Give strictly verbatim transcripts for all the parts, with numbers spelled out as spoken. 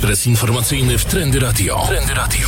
Ekspres informacyjny w Trendy Radio. Trendy Radio.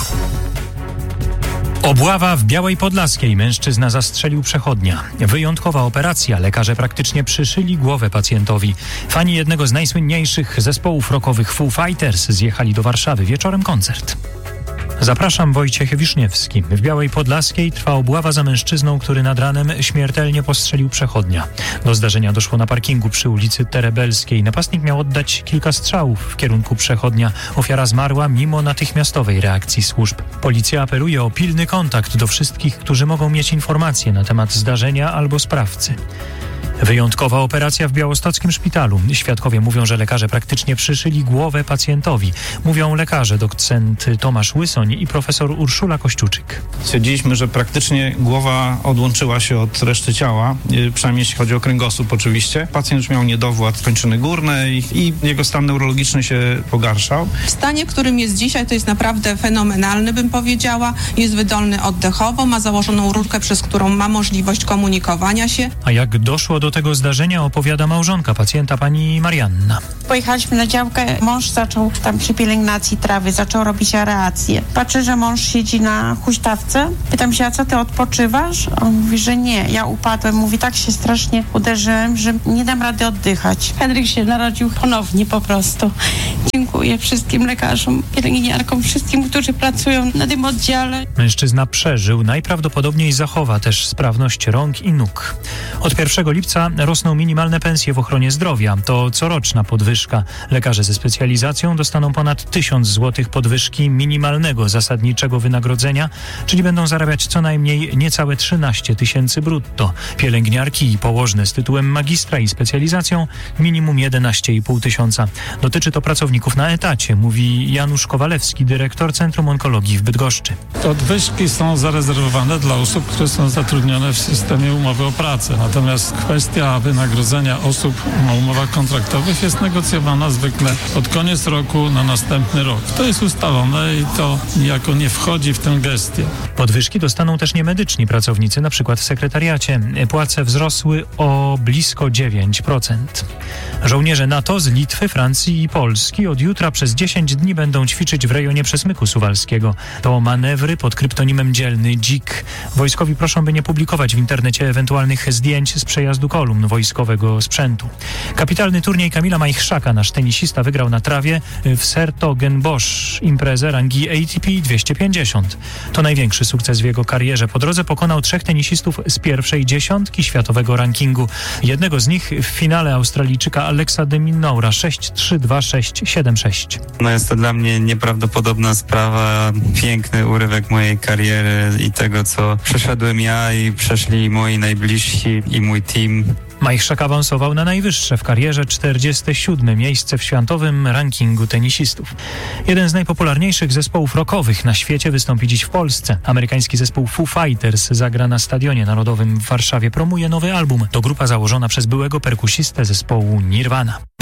Obława w Białej Podlaskiej. Mężczyzna zastrzelił przechodnia. Wyjątkowa operacja. Lekarze praktycznie przyszyli głowę pacjentowi. Fani jednego z najsłynniejszych zespołów rockowych Foo Fighters zjechali do Warszawy. Wieczorem koncert. Zapraszam, Wojciech Wiszniewski. W Białej Podlaskiej trwa obława za mężczyzną, który nad ranem śmiertelnie postrzelił przechodnia. Do zdarzenia doszło na parkingu przy ulicy Terebelskiej. Napastnik miał oddać kilka strzałów w kierunku przechodnia. Ofiara zmarła mimo natychmiastowej reakcji służb. Policja apeluje o pilny kontakt do wszystkich, którzy mogą mieć informacje na temat zdarzenia albo sprawcy. Wyjątkowa operacja w białostockim szpitalu. Świadkowie mówią, że lekarze praktycznie przyszyli głowę pacjentowi. Mówią lekarze dokcent Tomasz Łysoń i profesor Urszula Kościuczyk. Stwierdziliśmy, że praktycznie głowa odłączyła się od reszty ciała, przynajmniej jeśli chodzi o kręgosłup oczywiście. Pacjent już miał niedowład kończyny górnej i jego stan neurologiczny się pogarszał. W stanie, w którym jest dzisiaj, to jest naprawdę fenomenalny, bym powiedziała. Jest wydolny oddechowo, ma założoną rurkę, przez którą ma możliwość komunikowania się. A jak doszło do tego zdarzenia, opowiada małżonka pacjenta, pani Marianna. Pojechaliśmy na działkę, mąż zaczął tam przy pielęgnacji trawy, zaczął robić aerację. Patrzę, że mąż siedzi na huśtawce. Pytam się, a co ty odpoczywasz? On mówi, że nie, ja upadłem. Mówi, tak się strasznie uderzyłem, że nie dam rady oddychać. Henryk się narodził ponownie po prostu. Dziękuję wszystkim lekarzom, pielęgniarkom, wszystkim, którzy pracują na tym oddziale. Mężczyzna przeżył, najprawdopodobniej zachowa też sprawność rąk i nóg. Od pierwszego lipca rosną minimalne pensje w ochronie zdrowia. To coroczna podwyżka. Lekarze ze specjalizacją dostaną ponad tysiąc złotych podwyżki minimalnego zasadniczego wynagrodzenia, czyli będą zarabiać co najmniej niecałe trzynaście tysięcy brutto. Pielęgniarki i położne z tytułem magistra i specjalizacją minimum jedenaście i pół tysiąca. Dotyczy to pracowników na etacie, mówi Janusz Kowalewski, dyrektor Centrum Onkologii w Bydgoszczy. Podwyżki są zarezerwowane dla osób, które są zatrudnione w systemie umowy o pracę. Natomiast kwestia wynagrodzenia osób na umowach kontraktowych jest negocjowana zwykle pod koniec roku na następny rok. To jest ustalone i to niejako nie wchodzi w tę gestię. Podwyżki dostaną też niemedyczni pracownicy, na przykład w sekretariacie. Płace wzrosły o blisko dziewięć procent. Żołnierze NATO z Litwy, Francji i Polski od jutra przez dziesięć dni będą ćwiczyć w rejonie Przesmyku Suwalskiego. To manewry pod kryptonimem Dzielny Dzik. Wojskowi proszą, by nie publikować w internecie ewentualnych zdjęć z przejazdu kolumn wojskowego sprzętu. Kapitalny turniej Kamila Majchrzaka, nasz tenisista, wygrał na trawie w Sertogenbosch imprezę rangi A T P dwieście pięćdziesiąt. To największy sukces w jego karierze. Po drodze pokonał trzech tenisistów z pierwszej dziesiątki światowego rankingu. Jednego z nich w finale Australijczyka Alexa de Minaura sześć trzy dwa sześć siedem sześć. No jest to dla mnie nieprawdopodobna sprawa, piękny urywek mojej kariery i tego, co przeszedłem ja i przeszli moi najbliżsi i mój team. Majchrzak awansował na najwyższe w karierze czterdzieste siódme miejsce w światowym rankingu tenisistów. Jeden z najpopularniejszych zespołów rockowych na świecie wystąpi dziś w Polsce. Amerykański zespół Foo Fighters zagra na Stadionie Narodowym w Warszawie. Promuje nowy album. To grupa założona przez byłego perkusistę zespołu Nirvana.